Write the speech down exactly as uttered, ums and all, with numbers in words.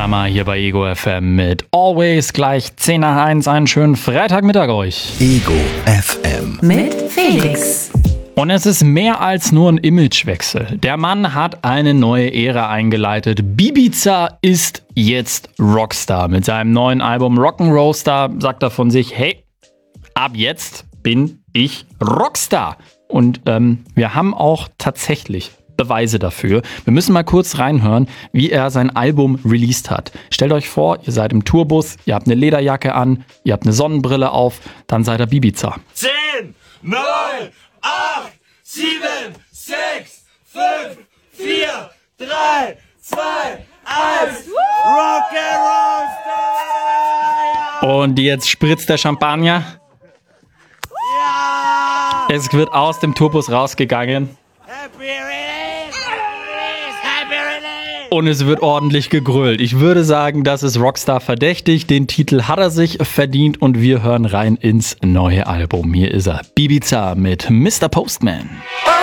Summer hier bei Ego F M mit Always gleich zehn nach eins. Einen schönen Freitagmittag euch. Ego F M mit Felix. Und es ist mehr als nur ein Imagewechsel. Der Mann hat eine neue Ära eingeleitet. Bibiza ist jetzt Rockstar. Mit seinem neuen Album Rock'n'Roll Star sagt er von sich, hey, ab jetzt bin ich Rockstar. Und ähm, wir haben auch tatsächlich Beweise dafür. Wir müssen mal kurz reinhören, wie er sein Album released hat. Stellt euch vor, ihr seid im Tourbus, ihr habt eine Lederjacke an, ihr habt eine Sonnenbrille auf, dann seid ihr Bibiza. zehn, neun, acht, sieben, sechs, fünf, vier, drei, zwei, eins. Rock'n'Roll Star! Und jetzt spritzt der Champagner. Ja! Es wird aus dem Tourbus rausgegangen. Happy Release! Happy Release! Und es wird ordentlich gegrölt. Ich würde sagen, das ist Rockstar verdächtig. Den Titel hat er sich verdient und wir hören rein ins neue Album. Hier ist er, Bibiza mit Mister Postman.